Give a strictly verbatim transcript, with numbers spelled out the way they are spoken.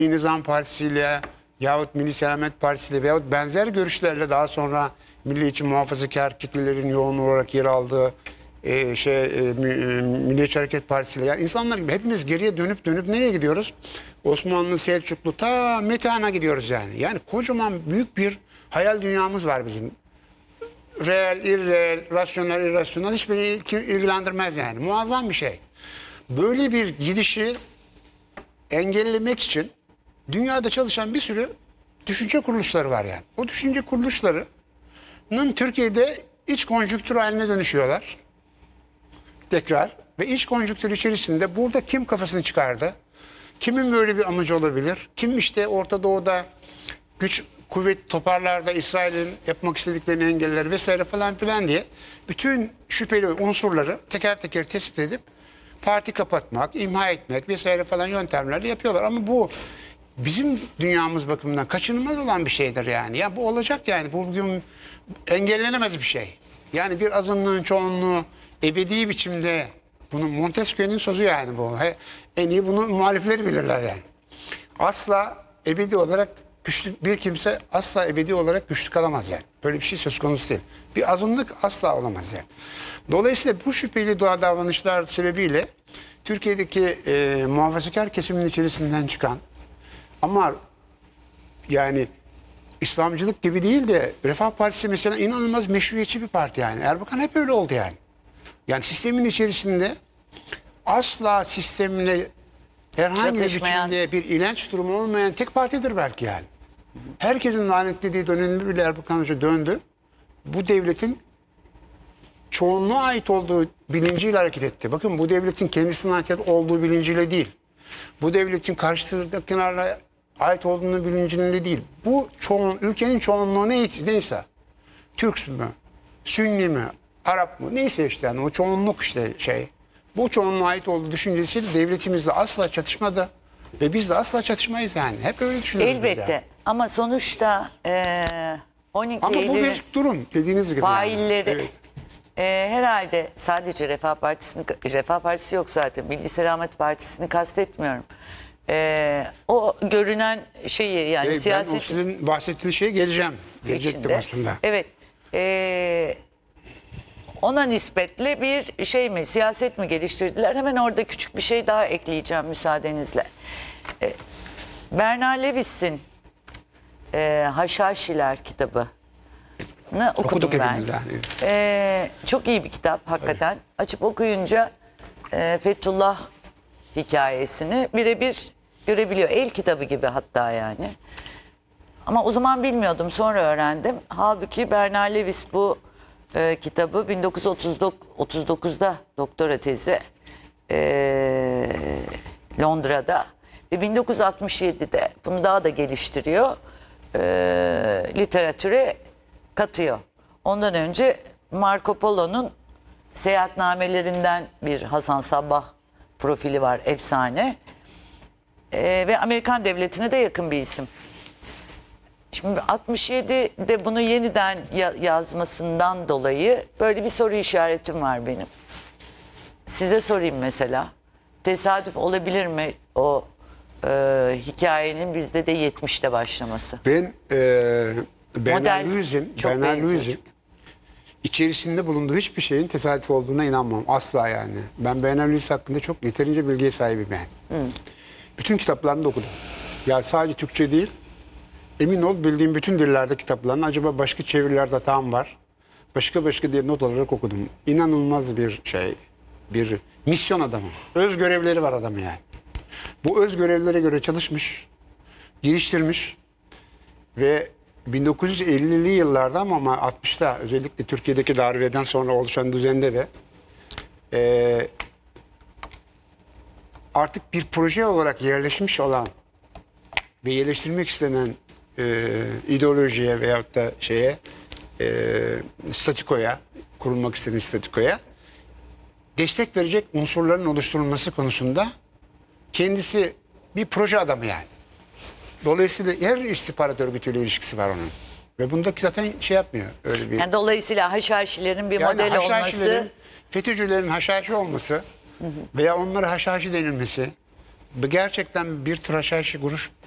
Nizam Partisi ile yahut Milli Selamet Partisi ile veyahut benzer görüşlerle daha sonra milliyetçi muhafazakar kitlelerin yoğun olarak yer aldığı e, şey e, Milliyetçi Hareket Partisi ile, yani insanlar gibi hepimiz geriye dönüp dönüp nereye gidiyoruz? Osmanlı, Selçuklu, ta Metehan'a gidiyoruz yani. Yani kocaman büyük bir hayal dünyamız var bizim. Reel, irreel, rasyonel, irrasyonel hiçbirini ilgilendirmez yani. Muazzam bir şey. Böyle bir gidişi engellemek için dünyada çalışan bir sürü düşünce kuruluşları var yani. O düşünce kuruluşlarının Türkiye'de iç konjüktür haline dönüşüyorlar. Tekrar. Ve iç konjüktür içerisinde burada kim kafasını çıkardı? Kimin böyle bir amacı olabilir? Kim işte Orta Doğu'da güç kuvvet toparlarda İsrail'in yapmak istediklerini engeller vesaire falan filan diye bütün şüpheli unsurları teker teker tespit edip parti kapatmak, imha etmek vesaire falan yöntemlerle yapıyorlar. Ama bu bizim dünyamız bakımından kaçınılmaz olan bir şeydir yani. Ya bu olacak yani. Bu bugün engellenemez bir şey. Yani bir azınlığın çoğunluğu ebedi biçimde, bunu Montesquieu'nun sözü yani bu. He, en iyi bunu muhalifleri bilirler yani. Asla ebedi olarak güçlü bir kimse asla ebedi olarak güçlü kalamaz yani. Böyle bir şey söz konusu değil. Bir azınlık asla olamaz yani. Dolayısıyla bu şüpheli doğa davranışlar sebebiyle Türkiye'deki e, muhafazakar kesimin içerisinden çıkan ama yani İslamcılık gibi değil de Refah Partisi mesela inanılmaz meşruiyetçi bir parti yani. Erbakan hep öyle oldu yani. Yani sistemin içerisinde asla sistemine herhangi bir biçimde bir ilenç durumu olmayan tek partidir belki yani. Herkesin lanetlediği dönemde bile Erbakan Hoca döndü. Bu devletin çoğunluğa ait olduğu bilinciyle hareket etti. Bakın bu devletin kendisine ait olduğu bilinciyle değil. Bu devletin karşıdakilerle ait olduğunu bilincinde değil. Bu çoğun, ülkenin çoğunluğu neyse, neyse Türk mü, Sünni mi, Arap mı neyse işte yani o çoğunluk işte şey. Bu çoğunluğa ait olduğu düşüncesiyle devletimizle asla çatışmadı. Ve biz de asla çatışmayız yani. Hep öyle düşünüyoruz. Elbette. Yani. Ama sonuçta e, on iki Ama bu bir durum dediğiniz gibi. failleri yani. Evet. e, herhalde sadece Refah Partisi'ni, Refah Partisi yok zaten. Milli Selamet Partisi'ni kastetmiyorum. E, o görünen şeyi yani Evet, siyaset... Ben o sizin bahsettiğiniz şeye geleceğim. Gelecektim içinde. aslında. Evet. E, ona nispetle bir şey mi, siyaset mi geliştirdiler? Hemen orada küçük bir şey daha ekleyeceğim müsaadenizle. E, Bernard Lewis'in e, Haşhaşiler kitabı. Ne okudum Okuduk ben. hepimiz yani. E, çok iyi bir kitap hakikaten. Evet. Açıp okuyunca e, Fethullah hikayesini birebir görebiliyor. El kitabı gibi hatta yani. Ama o zaman bilmiyordum, sonra öğrendim. Halbuki Bernard Lewis bu e, kitabı bin dokuz yüz otuz dokuzda doktora tezi e, Londra'da ve bin dokuz yüz altmış yedide bunu daha da geliştiriyor. E, literatüre katıyor. Ondan önce Marco Polo'nun seyahatnamelerinden bir Hasan Sabbah profili var, efsane. E, ve Amerikan devletine de yakın bir isim. Şimdi altmış yedide bunu yeniden yazmasından dolayı böyle bir soru işaretim var benim. Size sorayım mesela. Tesadüf olabilir mi o e, hikayenin bizde de yetmişte başlaması? Ben e, Bernard Lewis'in Bernard Lewis'in içerisinde bulunduğu hiçbir şeyin tesadüf olduğuna inanmam. Asla yani. Ben Bernard Lewis hakkında çok yeterince bilgiye sahibim yani. Hı. Bütün kitaplarını da okudum. Ya sadece Türkçe değil. Emin ol bildiğim bütün dillerde kitaplarını acaba başka çevirilerde tam var. Başka başka diye not olarak okudum. İnanılmaz bir şey. Bir misyon adamı. Öz görevleri var adamı yani. Bu öz görevlere göre çalışmış, geliştirmiş ve bin dokuz yüz ellili yıllarda ama altmışta özellikle Türkiye'deki darbeden sonra oluşan düzende de e, artık bir proje olarak yerleşmiş olan ve yerleştirmek istenen e, ideolojiye veyahut da şeye e, statikoya, kurulmak istenen statikoya destek verecek unsurların oluşturulması konusunda kendisi bir proje adamı yani. Dolayısıyla her istihbarat örgütüyle ilişkisi var onun. Ve bunda zaten şey yapmıyor. Öyle bir. Yani dolayısıyla Haşhaşilerin bir yani modeli olması. FETÖ'cülerin Haşhaşi olması hı hı. veya onlara Haşhaşi denilmesi gerçekten bir tür Haşhaşi kuruş